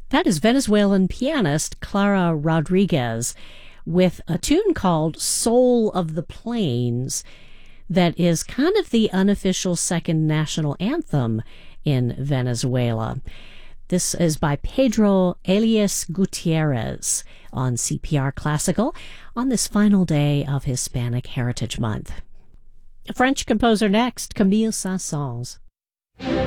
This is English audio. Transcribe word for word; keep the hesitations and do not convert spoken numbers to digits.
That is Venezuelan pianist Clara Rodriguez with a tune called Soul of the Plains that is kind of the unofficial second national anthem in Venezuela. This is by Pedro Elias Gutierrez on C P R Classical on this final day of Hispanic Heritage Month. French composer next, Camille Saint-Saëns.